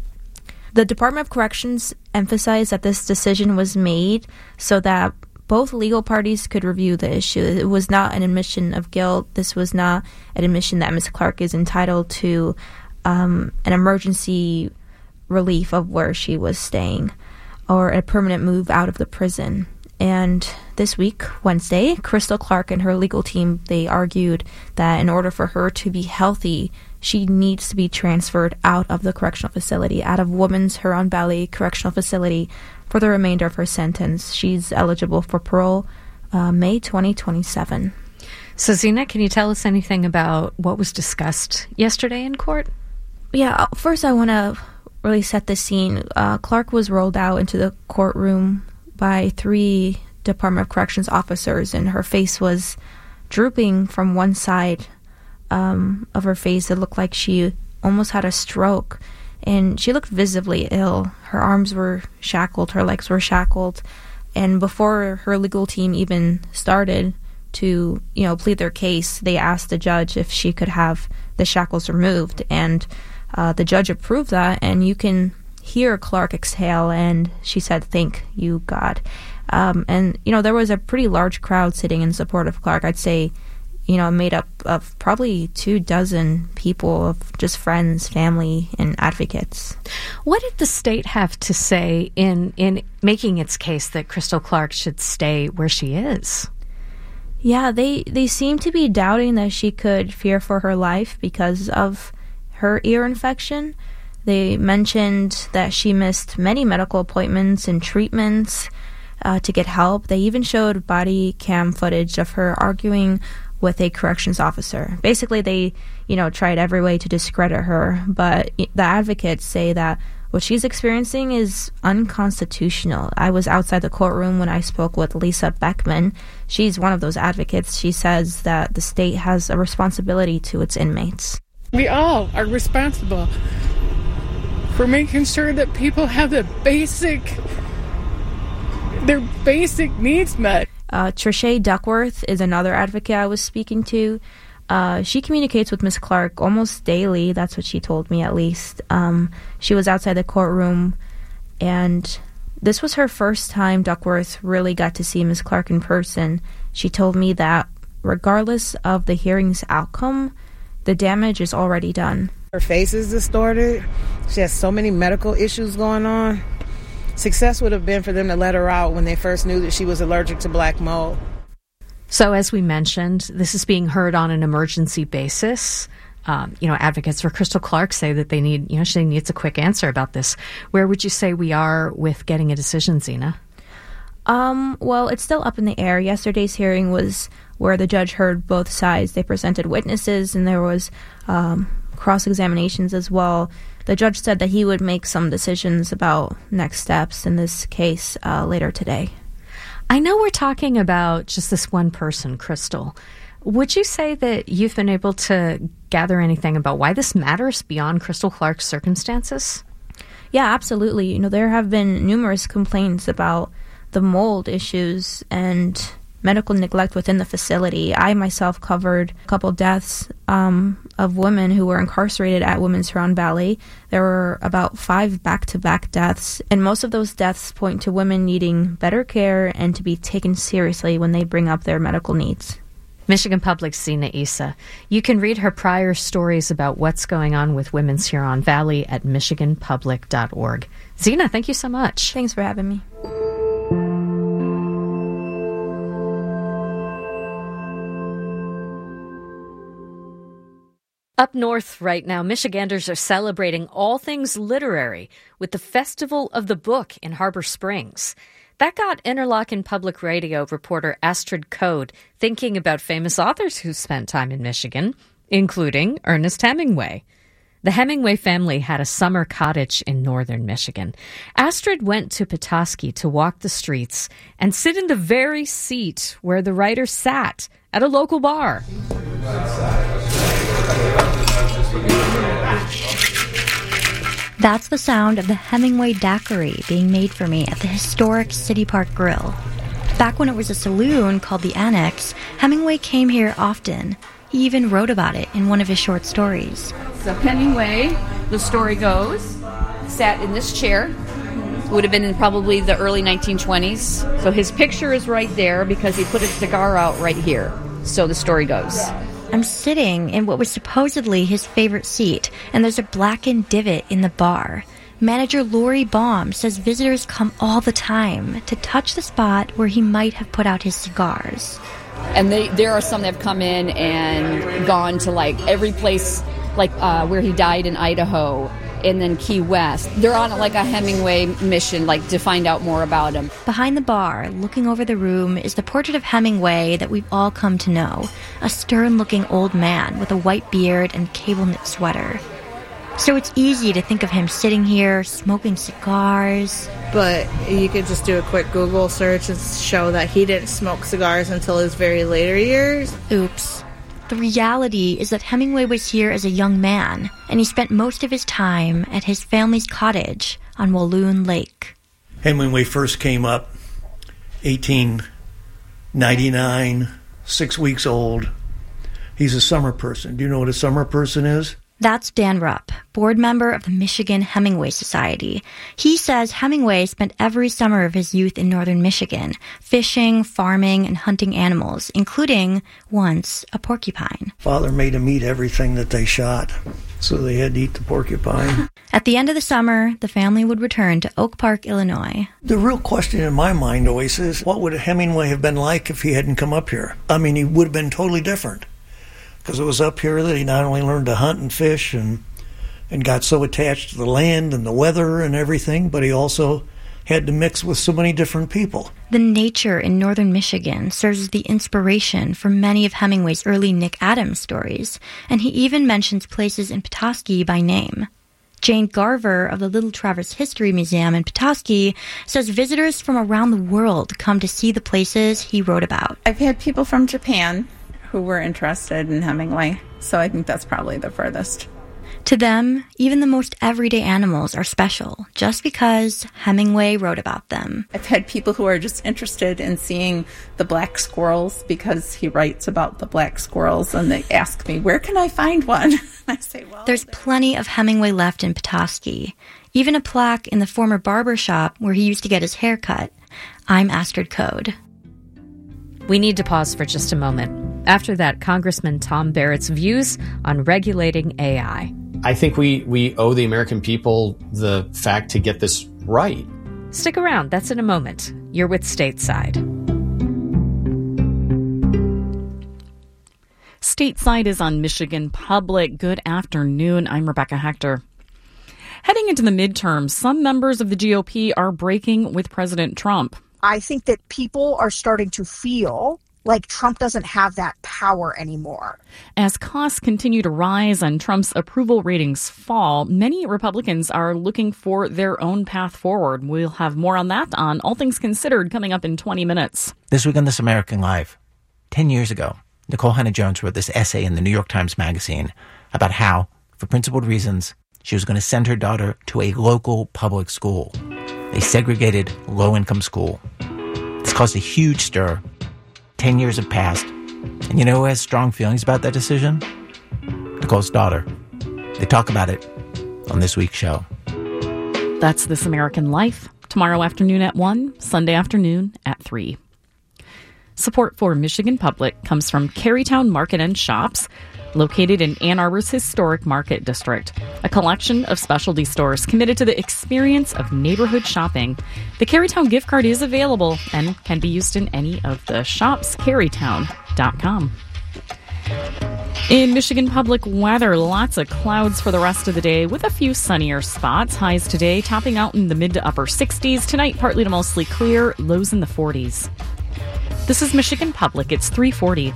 The Department of Corrections emphasized that this decision was made so that both legal parties could review the issue. It was not an admission of guilt. This was not an admission that Ms. Clark is entitled to an emergency relief of where she was staying or a permanent move out of the prison. And this week, Wednesday, Crystal Clark and her legal team, they argued that in order for her to be healthy, she needs to be transferred out of the correctional facility, out of Women's Huron Valley Correctional Facility for the remainder of her sentence. She's eligible for parole May 2027. So, Zena, can you tell us anything about what was discussed yesterday in court? Yeah, first I want to really set the scene. Clark was rolled out into the courtroom by 3 Department of Corrections officers, and her face was drooping from one side of her face. It looked like she almost had a stroke, and she looked visibly ill. Her arms were shackled, her legs were shackled, and before her legal team even started to, plead their case, they asked the judge if she could have the shackles removed, and the judge approved that, and you can hear Clark exhale, and she said, "Thank you, God." And there was a pretty large crowd sitting in support of Clark. I'd say, made up of probably 24 people, of just friends, family, and advocates. What did the state have to say in making its case that Crystal Clark should stay where she is? Yeah, they seem to be doubting that she could fear for her life because of her ear infection. They mentioned that she missed many medical appointments and treatments to get help. They even showed body cam footage of her arguing with a corrections officer. Basically, they, tried every way to discredit her, but the advocates say that what she's experiencing is unconstitutional. I was outside the courtroom when I spoke with Lisa Beckman. She's one of those advocates. She says that the state has a responsibility to its inmates. We all are responsible for making sure that people have their basic needs met. Trisha Duckworth is another advocate I was speaking to. She communicates with Ms. Clark almost daily. That's what she told me, at least. She was outside the courtroom, and this was her first time Duckworth really got to see Ms. Clark in person. She told me that regardless of the hearing's outcome, the damage is already done. Her face is distorted. She has so many medical issues going on. Success would have been for them to let her out when they first knew that she was allergic to black mold. So as we mentioned, this is being heard on an emergency basis. Advocates for Crystal Clark say that they need, she needs a quick answer about this. Where would you say we are with getting a decision, Zena? Well, it's still up in the air. Yesterday's hearing was where the judge heard both sides. They presented witnesses, and there was cross-examinations as well. The judge said that he would make some decisions about next steps in this case later today. I know we're talking about just this one person, Crystal. Would you say that you've been able to gather anything about why this matters beyond Crystal Clark's circumstances? Yeah, absolutely. You know, there have been numerous complaints about the mold issues and medical neglect within the facility. I myself covered a couple deaths of women who were incarcerated at Women's Huron Valley. There were about 5 back-to-back deaths, and most of those deaths point to women needing better care and to be taken seriously when they bring up their medical needs. Michigan Public's Zena Issa. You can read her prior stories about what's going on with Women's Huron Valley at michiganpublic.org. Zena, thank you so much. Thanks for having me. Up north right now, Michiganders are celebrating all things literary with the Festival of the Book in Harbor Springs. That got Interlochen Public Radio reporter Astrid Code thinking about famous authors who spent time in Michigan, including Ernest Hemingway. The Hemingway family had a summer cottage in northern Michigan. Astrid went to Petoskey to walk the streets and sit in the very seat where the writer sat at a local bar. That's the sound of the Hemingway daiquiri being made for me at the historic City Park Grill. Back when it was a saloon called the Annex, Hemingway came here often. He even wrote about it in one of his short stories. So Hemingway, the story goes, sat in this chair. It would have been in probably the early 1920s. So his picture is right there because he put his cigar out right here. So the story goes. I'm sitting in what was supposedly his favorite seat, and there's a blackened divot in the bar. Manager Lori Baum says visitors come all the time to touch the spot where he might have put out his cigars. And there are some that have come in and gone to like every place, like where he died in Idaho, and then Key West. They're on like a Hemingway mission, like to find out more about him. Behind the bar, looking over the room, is the portrait of Hemingway that we've all come to know. A stern-looking old man with a white beard and cable-knit sweater. So it's easy to think of him sitting here, smoking cigars. But you could just do a quick Google search and show that he didn't smoke cigars until his very later years. Oops. The reality is that Hemingway was here as a young man, and he spent most of his time at his family's cottage on Walloon Lake. Hemingway first came up 1899, 6 weeks old. He's a summer person. Do you know what a summer person is? That's Dan Rupp, board member of the Michigan Hemingway Society. He says Hemingway spent every summer of his youth in northern Michigan, fishing, farming, and hunting animals, including, once, a porcupine. Father made him eat everything that they shot, so they had to eat the porcupine. At the end of the summer, the family would return to Oak Park, Illinois. The real question in my mind always is, what would Hemingway have been like if he hadn't come up here? I mean, he would have been totally different. Because it was up here that he not only learned to hunt and fish and got so attached to the land and the weather and everything, but he also had to mix with so many different people. The nature in northern Michigan serves as the inspiration for many of Hemingway's early Nick Adams stories, and he even mentions places in Petoskey by name. Jane Garver of the Little Traverse History Museum in Petoskey says visitors from around the world come to see the places he wrote about. I've had people from Japan who were interested in Hemingway, so I think that's probably the furthest. To them, even the most everyday animals are special, just because Hemingway wrote about them. I've had people who are just interested in seeing the black squirrels because he writes about the black squirrels, and they ask me, where can I find one? I say, well... There's plenty of Hemingway left in Petoskey, even a plaque in the former barber shop where he used to get his hair cut. I'm Astrid Code. We need to pause for just a moment. After that, Congressman Tom Barrett's views on regulating AI. I think we owe the American people the fact to get this right. Stick around. That's in a moment. You're with Stateside. Stateside is on Michigan Public. Good afternoon. I'm Rebecca Hector. Heading into the midterms, some members of the GOP are breaking with President Trump. I think that people are starting to feel like Trump doesn't have that power anymore. As costs continue to rise and Trump's approval ratings fall, many Republicans are looking for their own path forward. We'll have more on that on All Things Considered coming up in 20 minutes. This week on This American Life, 10 years ago, Nicole Hannah-Jones wrote this essay in the New York Times Magazine about how, for principled reasons, she was going to send her daughter to a local public school, a segregated, low-income school. This caused a huge stir. 10 years have passed. And you know who has strong feelings about that decision? Nicole's daughter. They talk about it on this week's show. That's This American Life. Tomorrow afternoon at 1, Sunday afternoon at 3. Support for Michigan Public comes from Carytown Market and Shops, located in Ann Arbor's historic Market District, a collection of specialty stores committed to the experience of neighborhood shopping. The Carytown gift card is available and can be used in any of the shops. Carytown.com. In Michigan Public weather, lots of clouds for the rest of the day with a few sunnier spots. Highs today topping out in the mid to upper 60s. Tonight, partly to mostly clear, lows in the 40s. This is Michigan Public. It's 3:40.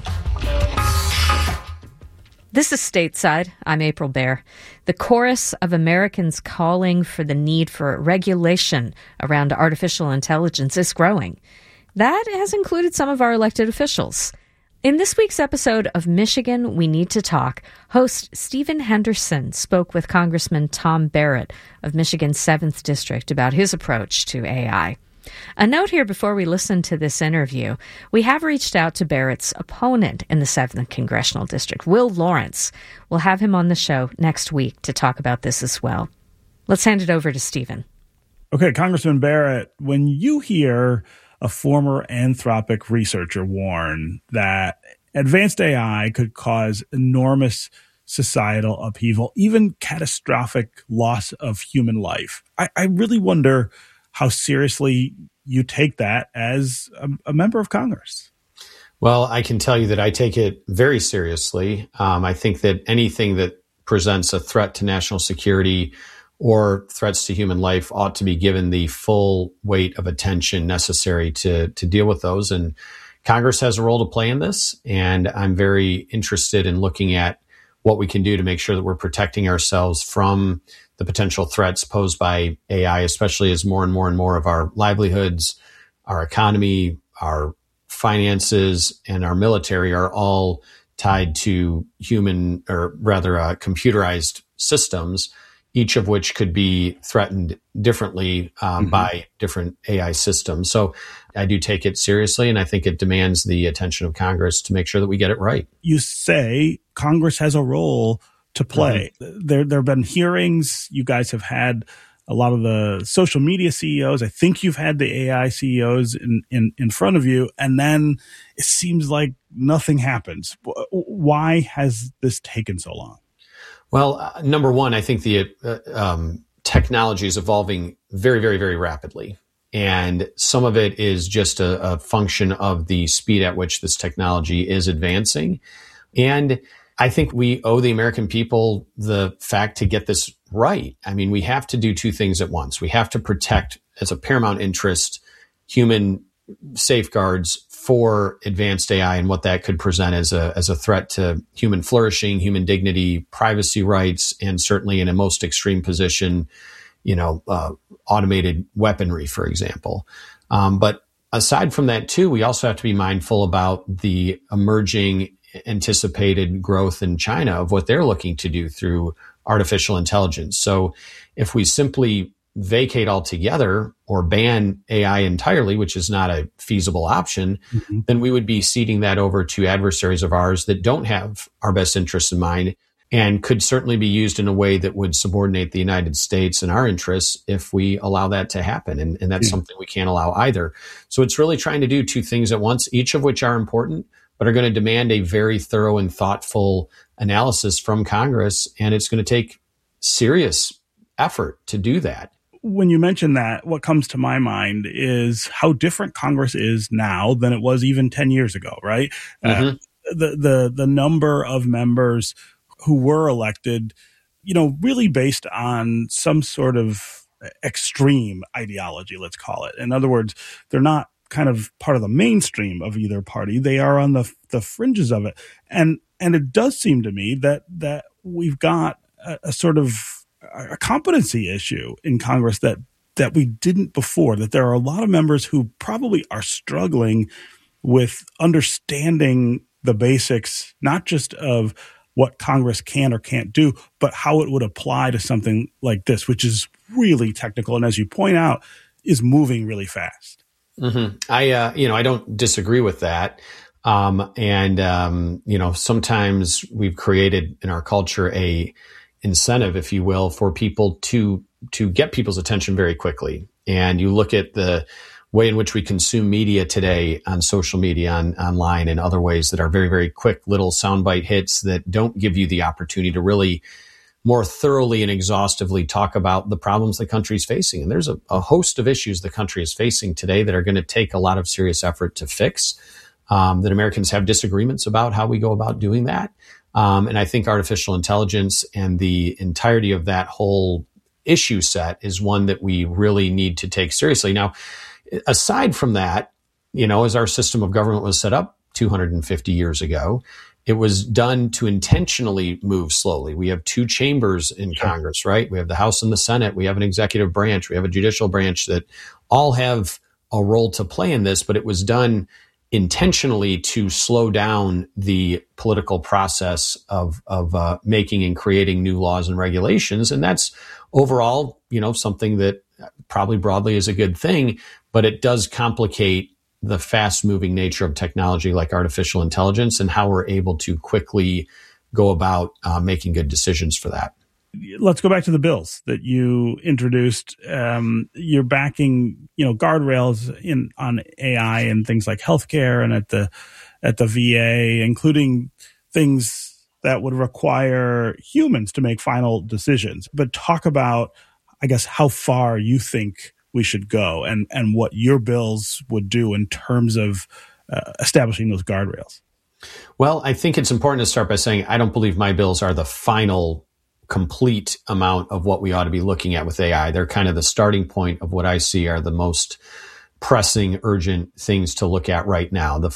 This is Stateside. I'm April Baer. The chorus of Americans calling for the need for regulation around artificial intelligence is growing. That has included some of our elected officials. In this week's episode of Michigan We Need to Talk, host Stephen Henderson spoke with Congressman Tom Barrett of Michigan's 7th District about his approach to AI. A note here before we listen to this interview. We have reached out to Barrett's opponent in the 7th Congressional District, Will Lawrence. We'll have him on the show next week to talk about this as well. Let's hand it over to Stephen. Okay, Congressman Barrett, when you hear a former Anthropic researcher warn that advanced AI could cause enormous societal upheaval, even catastrophic loss of human life, I really wonder how seriously you take that as a member of Congress. Well, I can tell you that I take it very seriously. I think that anything that presents a threat to national security or threats to human life ought to be given the full weight of attention necessary to deal with those. And Congress has a role to play in this. And I'm very interested in looking at what we can do to make sure that we're protecting ourselves from the potential threats posed by AI, especially as more and more of our livelihoods, our economy, our finances, and our military are all tied to computerized systems, each of which could be threatened differently by different AI systems. So I do take it seriously, and I think it demands the attention of Congress to make sure that we get it right. You say Congress has a role to play. There have been hearings. You guys have had a lot of the social media CEOs. I think you've had the AI CEOs in front of you, and then it seems like nothing happens. Why has this taken so long? Well, number one, I think the technology is evolving very, very, very rapidly. And some of it is just a function of the speed at which this technology is advancing. And I think we owe the American people the fact to get this right. I mean, we have to do two things at once. We have to protect, as a paramount interest, human safeguards for advanced AI and what that could present as a threat to human flourishing, human dignity, privacy rights, and certainly in a most extreme position, automated weaponry, for example. But aside from that, too, we also have to be mindful about the emerging anticipated growth in China of what they're looking to do through artificial intelligence. So if we simply vacate altogether or ban AI entirely, which is not a feasible option, then we would be ceding that over to adversaries of ours that don't have our best interests in mind and could certainly be used in a way that would subordinate the United States and our interests if we allow that to happen. And that's something we can't allow either. So it's really trying to do two things at once, each of which are important, but are going to demand a very thorough and thoughtful analysis from Congress. And it's going to take serious effort to do that. When you mention that, what comes to my mind is how different Congress is now than it was even 10 years ago, right? The number of members who were elected, really based on some sort of extreme ideology, let's call it. In other words, they're not kind of part of the mainstream of either party. They are on the fringes of it. And it does seem to me that we've got a sort of a competency issue in Congress that we didn't before, that there are a lot of members who probably are struggling with understanding the basics, not just of what Congress can or can't do, but how it would apply to something like this, which is really technical. And as you point out, is moving really fast. Mm-hmm. I don't disagree with that. Sometimes we've created in our culture a incentive, if you will, for people to get people's attention very quickly. And you look at the way in which we consume media today on social media, online, and other ways that are very, very quick little soundbite hits that don't give you the opportunity to really more thoroughly and exhaustively talk about the problems the country is facing. And there's a host of issues the country is facing today that are going to take a lot of serious effort to fix, that Americans have disagreements about how we go about doing that. And I think artificial intelligence and the entirety of that whole issue set is one that we really need to take seriously. Now, aside from that, as our system of government was set up 250 years ago, it was done to intentionally move slowly. We have two chambers in Congress, right? We have the House and the Senate. We have an executive branch. We have a judicial branch that all have a role to play in this, but it was done intentionally to slow down the political process of making and creating new laws and regulations. And that's overall, something that probably broadly is a good thing, but it does complicate the fast-moving nature of technology like artificial intelligence and how we're able to quickly go about making good decisions for that. Let's go back to the bills that you introduced. You're backing, guardrails on AI and things like healthcare and at the VA, including things that would require humans to make final decisions. But talk about, I guess, how far you think we should go and what your bills would do in terms of establishing those guardrails. Well, I think it's important to start by saying I don't believe my bills are the final complete amount of what we ought to be looking at with AI. They're kind of the starting point of what I see are the most pressing, urgent things to look at right now. The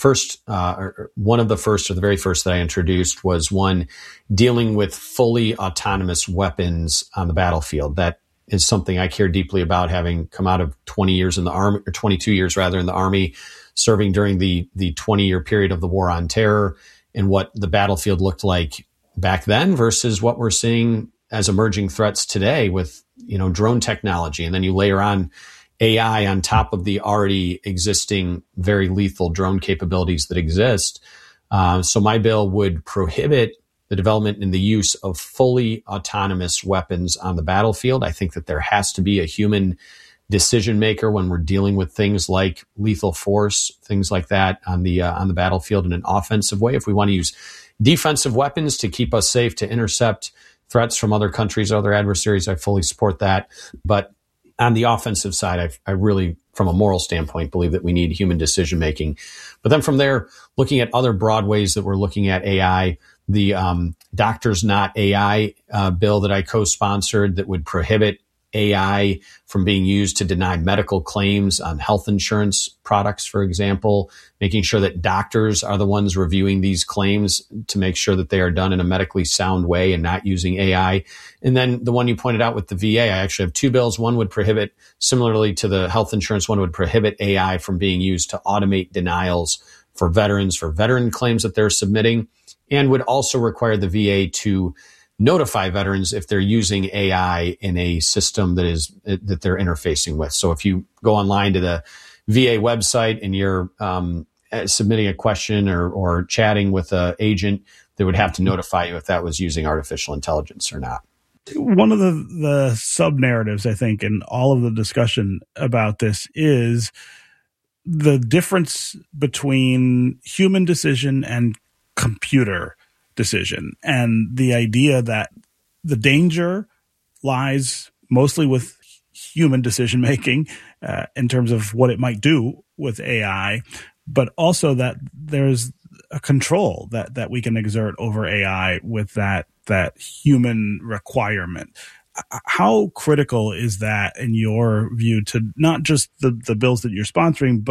very first that I introduced was one dealing with fully autonomous weapons on the battlefield. That is something I care deeply about, having come out of 20 years in the Army, or 22 years rather, in the Army, serving during the 20-year period of the War on Terror, and what the battlefield looked like back then versus what we're seeing as emerging threats today with, drone technology. And then you layer on AI on top of the already existing very lethal drone capabilities that exist. So my bill would prohibit the development and the use of fully autonomous weapons on the battlefield. I think that there has to be a human decision maker when we're dealing with things like lethal force, things like that on the battlefield in an offensive way. If we want to use defensive weapons to keep us safe, to intercept threats from other countries, other adversaries, I fully support that. But on the offensive side, I really, from a moral standpoint, believe that we need human decision making. But then from there, looking at other broad ways that we're looking at AI, the Doctors Not AI bill that I co-sponsored that would prohibit AI from being used to deny medical claims on health insurance products, for example, making sure that doctors are the ones reviewing these claims to make sure that they are done in a medically sound way and not using AI. And then the one you pointed out with the VA, I actually have two bills. One would prohibit, similarly to the health insurance, one would prohibit AI from being used to automate denials for veterans, for veteran claims that they're submitting, and would also require the VA to notify veterans if they're using AI in a system that they're interfacing with. So if you go online to the VA website and you're submitting a question or chatting with an agent, they would have to notify you if that was using artificial intelligence or not. One of the sub-narratives, I think, in all of the discussion about this is the difference between human decision and computer decision, and the idea that the danger lies mostly with human decision making in terms of what it might do with AI, but also that there's a control that we can exert over AI with that human requirement. How critical is that in your view to not just the bills that you're sponsoring, but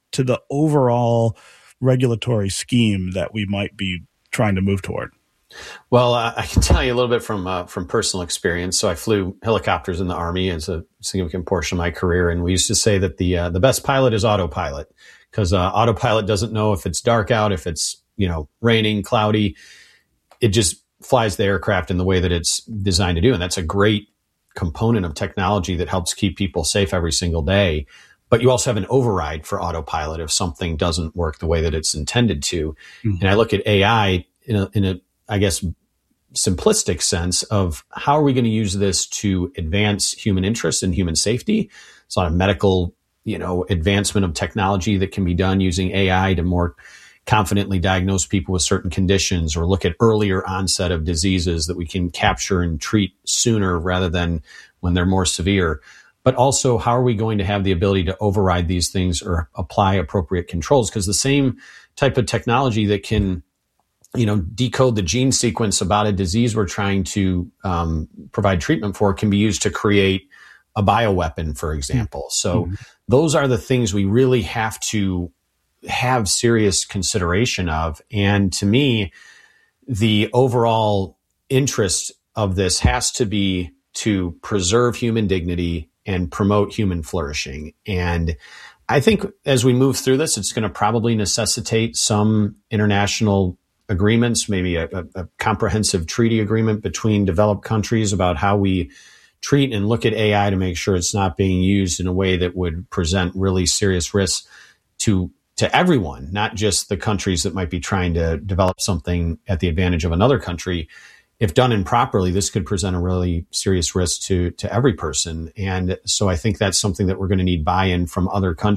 to the overall regulatory scheme that we might be trying to move toward? Well, I can tell you a little bit from personal experience. So I flew helicopters in the Army as a significant portion of my career, and we used to say that the best pilot is autopilot, because autopilot doesn't know if it's dark out, if it's raining, cloudy. It just flies the aircraft in the way that it's designed to do, and that's a great component of technology that helps keep people safe every single day. But you also have an override for autopilot if something doesn't work the way that it's intended to. Mm-hmm. And I look at AI in a I guess, simplistic sense of how are we going to use this to advance human interests and human safety. It's a lot of medical, advancement of technology that can be done using AI to more confidently diagnose people with certain conditions, or look at earlier onset of diseases that we can capture and treat sooner rather than when they're more severe. But also, how are we going to have the ability to override these things or apply appropriate controls? Because the same type of technology that can decode the gene sequence about a disease we're trying to provide treatment for can be used to create a bioweapon, for example. So those are the things we really have to have serious consideration of. And to me, the overall interest of this has to be to preserve human dignity and promote human flourishing. And I think as we move through this, it's going to probably necessitate some international agreements, maybe a comprehensive treaty agreement between developed countries about how we treat and look at AI to make sure it's not being used in a way that would present really serious risks to everyone, not just the countries that might be trying to develop something at the advantage of another country. If done improperly, this could present a really serious risk to every person. And so I think that's something that we're going to need buy-in from other countries